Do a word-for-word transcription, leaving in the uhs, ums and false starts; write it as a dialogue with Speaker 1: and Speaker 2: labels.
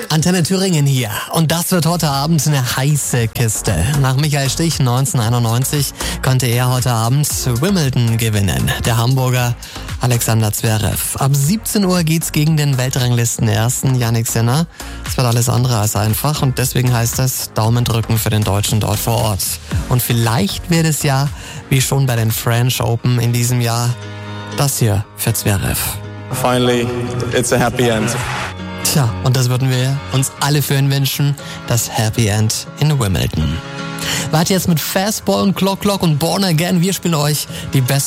Speaker 1: Antenne Thüringen hier. Und das wird heute Abend eine heiße Kiste. Nach Michael Stich neunzehnhunderteinundneunzig konnte er heute Abend Wimbledon gewinnen. Der Hamburger Alexander Zverev. Ab siebzehn Uhr geht's gegen den Weltranglisten-Ersten Jannik Sinner. Es wird alles andere als einfach und deswegen heißt es Daumen drücken für den Deutschen dort vor Ort. Und vielleicht wird es ja, wie schon bei den French Open in diesem Jahr, das hier für Zverev.
Speaker 2: Finally, it's a happy end.
Speaker 1: Tja, und das würden wir uns alle für ihn wünschen, das Happy End in Wimbledon. Wart jetzt mit Fastball und Clock Clock und Born Again. Wir spielen euch die besten